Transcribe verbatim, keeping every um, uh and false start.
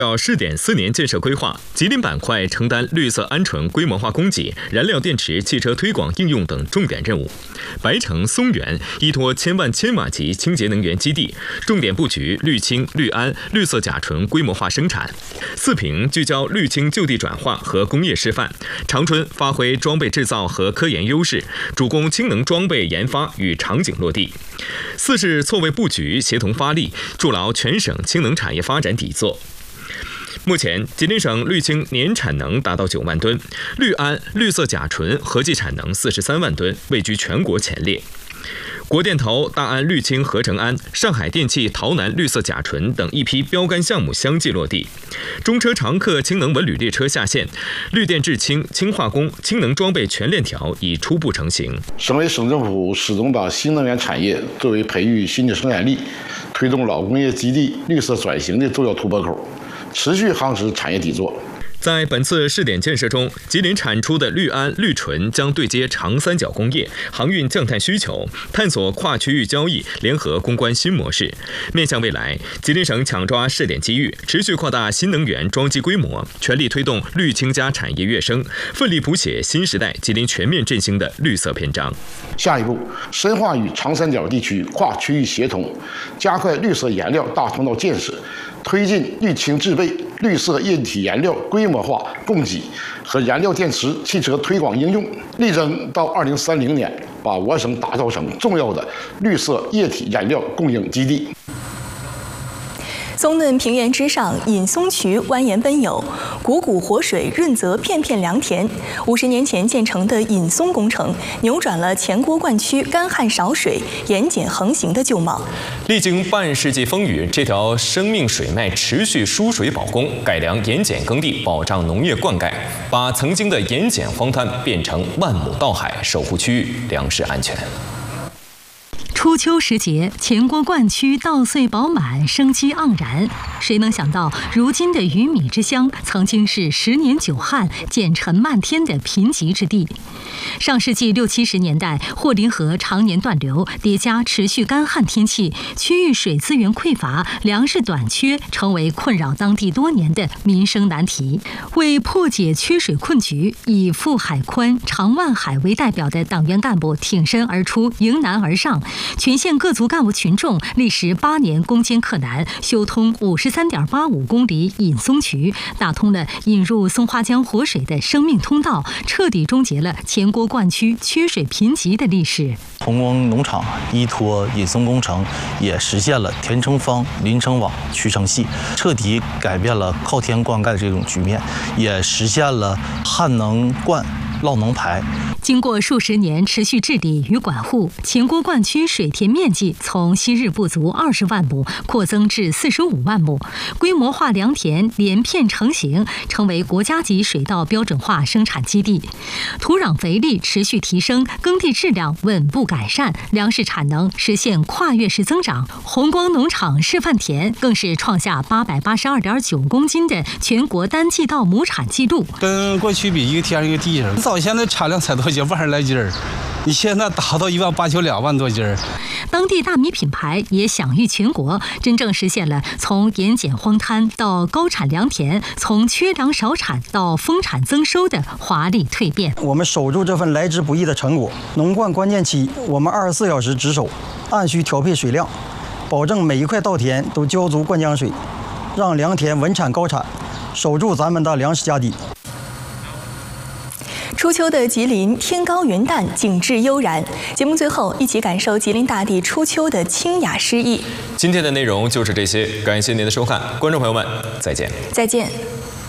照试点四年建设规划，吉林板块承担绿色鹌鹑规模化供给、燃料电池、汽车推广应用等重点任务。白城、松原依托千万千瓦级清洁能源基地，重点布局氯氢、氯铵、绿色甲醇规模化生产。四平聚焦氯氢就地转化和工业示范。长春发挥装备制造和科研优势，主攻氢能装备研发与场景落地。四是错位布局，协同发力，筑牢全省氢能产业发展底座。目前，吉林省氯氢年产能达到九万吨，氯铵、绿色甲醇合计产能四十三万吨，位居全国前列。国电投大安氯氢合成铵、上海电气洮南绿色甲醇等一批标杆项目相继落地，中车常客氢能文旅列车下线，绿电制氢、氢化工、氢能装备全链条已初步成型。 省委省政府始终把新能源产业作为培育新的生产力、推动老工业基地绿色转型的重要突破口，持续夯实产业底座。 在本次试点建设中，吉林产出的氯铵、氯醇将对接长三角工业、航运降碳需求，探索跨区域交易、联合攻关新模式。面向未来，吉林省抢抓试点机遇，持续扩大新能源装机规模，全力推动氯氢加产业跃升，奋力谱写新时代吉林全面振兴的绿色篇章。 下一步，深化与长三角地区跨区域协同，加快绿色燃料大通道建设，推进氯氢制备、绿色液体燃料规模化供给和燃料电池、汽车推广应用，力争到二零三零年把我省打造成重要的绿色液体燃料供应基地。 松嫩平原之上，引松渠蜿蜒奔游，汩汩活水润泽片片良田。五十年前建成的引松工程，扭转了前郭灌区干旱少水、盐碱横行的旧貌。 历经半世纪风雨，这条生命水脉持续输水保供，改良盐碱耕地，保障农业灌溉，把曾经的盐碱荒滩变成万亩稻海，守护区域粮食安全。 初秋时节，前郭灌区稻穗饱满，生机盎然。谁能想到，如今的鱼米之乡，曾经是十年久旱、碱尘漫天的贫瘠之地。上世纪六七十年代，霍林河常年断流，叠加持续干旱天气，区域水资源匮乏，粮食短缺，成为困扰当地多年的民生难题。为破解缺水困局，以傅海宽、常万海为代表的党员干部挺身而出，迎难而上。全县各族干部群众历时八年攻坚克难，修通五十三点八五公里引松渠，打通了引入松花江活水的生命通道，彻底终结了前郭灌区缺水贫瘠的历史。 红光农场依托引松工程，也实现了田成方、林成网、渠成细，彻底改变了靠天灌溉的这种局面，也实现了旱能灌、涝能排。 经过数十年持续治理与管护，前郭灌区水田面积从昔日不足二十万亩扩增至四十五万亩，规模化良田连片成型，成为国家级水稻标准化生产基地。土壤肥力持续提升，耕地质量稳步改善，粮食产能实现跨越式增长。红光农场示范田更是创下八百八十二点九公斤的全国单季稻亩产记录。 跟过去比，一个田一个地上，早先的产量才多少万十来斤儿，你现在达到一万八千两万多斤儿。 当地大米品牌也享誉全国，真正实现了从盐碱荒滩到高产良田，从缺粮少产到丰产增收的华丽蜕变。 我们守住这份来之不易的成果。农灌关键期，我们二十四小时值守，按需调配水量，保证每一块稻田都浇足灌浆水，让良田稳产高产，守住咱们的粮食家底。 初秋的吉林，天高云淡，景致悠然。节目最后，一起感受吉林大地初秋的清雅诗意。 今天的内容就是这些，感谢您的收看，观众朋友们，再见。 再见。